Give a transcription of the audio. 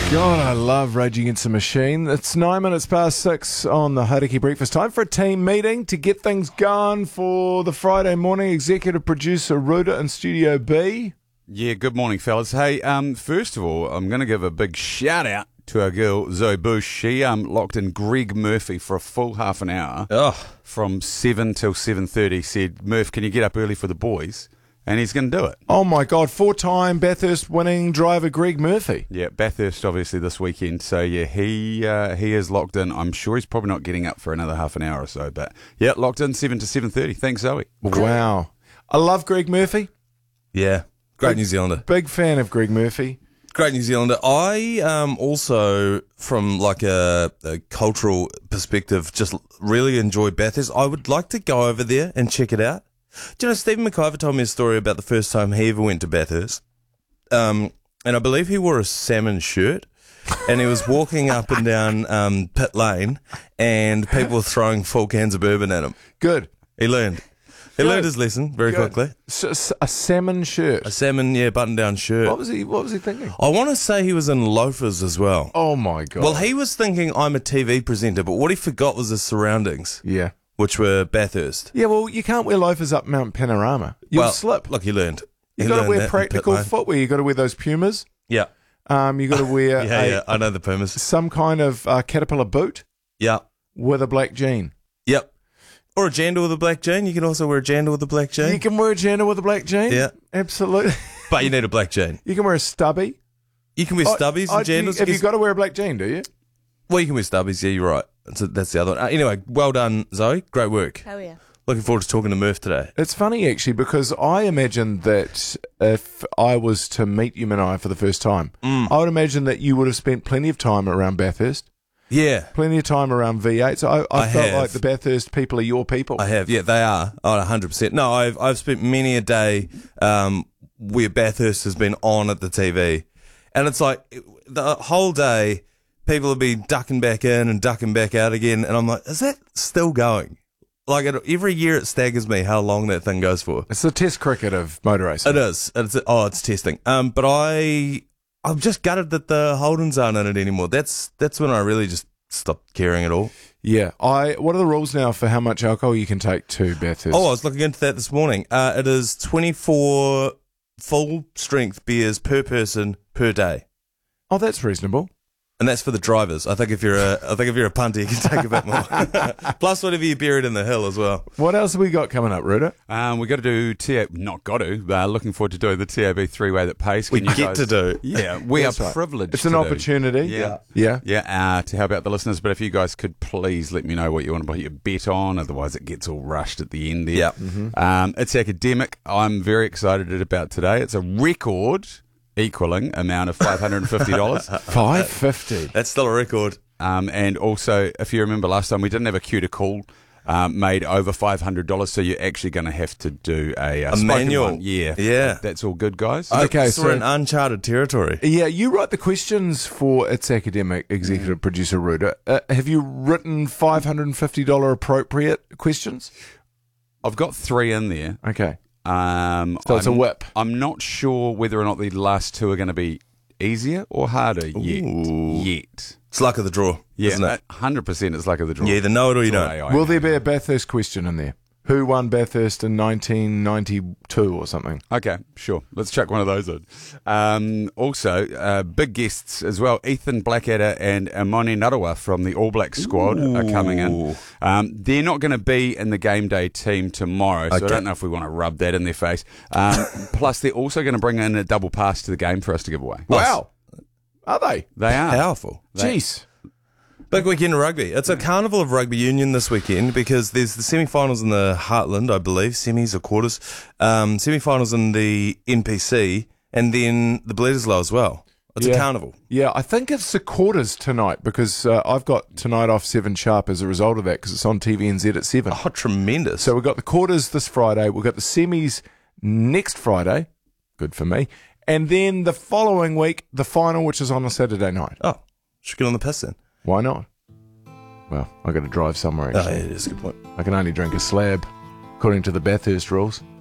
God, I love Rage Against the Machine. It's 9 minutes past 6 on the Hauraki Breakfast. Time for a team meeting to get things going for the Friday morning. Executive producer Ruta in Studio B. Yeah, good morning, fellas. Hey, first of all, I'm going to give a big shout out to our girl Zoe Bush. She locked in Greg Murphy for a full half an hour from 7 till 7:30. Said, Murph, can you get up early for the boys? And he's going to do it. Oh my God, four-time Bathurst winning driver Greg Murphy. Yeah, Bathurst obviously this weekend. So yeah, he is locked in. I'm sure he's probably not getting up for another half an hour or so. But yeah, locked in 7 to 7:30. Thanks, Zoe. Wow. I love Greg Murphy. Yeah, great New Zealander. Big fan of Greg Murphy. Great New Zealander. I also, from like a cultural perspective, just really enjoy Bathurst. I would like to go over there and check it out. Do you know, Stephen McIver told me a story about the first time he ever went to Bathurst. And I believe he wore a salmon shirt and he was walking up and down Pit Lane and people were throwing full cans of bourbon at him. Good. He learned. He learned his lesson very quickly. So, a salmon shirt. A salmon, button-down shirt. What was he thinking? I want to say he was in loafers as well. Oh my God. Well, he was thinking I'm a TV presenter, but what he forgot was his surroundings. Yeah. Which were Bathurst. Yeah, well, you can't wear loafers up Mount Panorama. You'll slip. Look, he learned. You've got to wear practical footwear. You've got to wear those Pumas. Yeah. You've got to wear I know the Pumas. Some kind of Caterpillar boot. Yeah. With a black jean. Yep. Or a jandal with a black jean. You can also wear a jandal with a black jean. You can wear a jandal with a black jean. Yeah. Absolutely. But you need a black jean. You can wear a stubby. You can wear stubbies and jandals. Have you got to wear a black jean, do you? Well, you can wear stubbies. Yeah, you're right. That's the other one. Anyway, well done, Zoe. Great work. Oh, yeah. Looking forward to talking to Murph today. It's funny, actually, because I imagine that if I was to meet you and I for the first time, I would imagine that you would have spent plenty of time around Bathurst. Yeah. Plenty of time around V8. So I felt like the Bathurst people are your people. I have. Yeah, they are. 100%. No, I've spent many a day where Bathurst has been on at the TV. And it's like the whole day, people will be ducking back in and ducking back out again. And I'm like, is that still going? Like, every year it staggers me how long that thing goes for. It's the test cricket of motor racing. It is. It's testing. But I'm just gutted that the Holdens aren't in it anymore. That's when I really just stopped caring at all. Yeah. What are the rules now for how much alcohol you can take to Bathurst? Oh, I was looking into that this morning. It is 24 full strength beers per person per day. Oh, that's reasonable. And that's for the drivers. I think if you're a punter, you can take a bit more. Plus whatever you buried in the hill as well. What else have we got coming up, Ruta? We got to do looking forward to doing the TAB three-way that pays. We get to do. Yeah, we are right. privileged. It's an opportunity. Yeah. To help out the listeners. But if you guys could please let me know what you want to put your bet on, otherwise it gets all rushed at the end there. Yeah. Mm-hmm. It's academic. I'm very excited about today. It's a record equaling amount of $550. $550. That's still a record. And also, if you remember last time, we didn't have a cue to call made over $500, so you're actually going to have to do a manual. One. Yeah. That's all good, guys. Okay, so we're in uncharted territory. Yeah, you write the questions for It's Academic, executive producer Ruta. Have you written $550 appropriate questions? I've got 3 in there. Okay. So it's a whip. I'm not sure whether or not the last 2 are going to be easier or harder yet. It's luck of the draw, isn't it? 100% it's luck of the draw. You either know it or you don't. Will there be a Bathurst question in there? Who won Bathurst in 1992 or something? Okay, sure. Let's chuck one of those in. Also, big guests as well. Ethan Blackadder and Amoni Narawa from the All Blacks squad are coming in. They're not going to be in the game day team tomorrow, so I don't know if we want to rub that in their face. Plus, they're also going to bring in a double pass to the game for us to give away. Wow. Are they? They are. Powerful. Jeez. Big weekend of rugby. It's a carnival of rugby union this weekend because there's the semi-finals in the Heartland, I believe, semis or quarters, semi-finals in the NPC, and then the Bledisloe as well. It's a carnival. Yeah, I think it's the quarters tonight because I've got tonight off 7 sharp as a result of that because it's on TVNZ at 7. Oh, tremendous. So we've got the quarters this Friday. We've got the semis next Friday. Good for me. And then the following week, the final, which is on a Saturday night. Oh, should get on the piss then. Why not? Well, I've got to drive somewhere, actually. Oh, yeah, that's a good point. I can only drink a slab, according to the Bathurst rules.